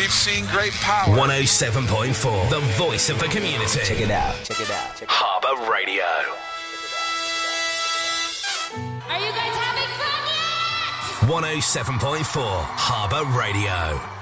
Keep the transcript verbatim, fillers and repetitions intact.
We've seen great power. one oh seven point four, the voice of the community. Check it out. Check it out. Check it out. Harbour Radio. Are you guys having fun yet? one oh seven point four, Harbour Radio.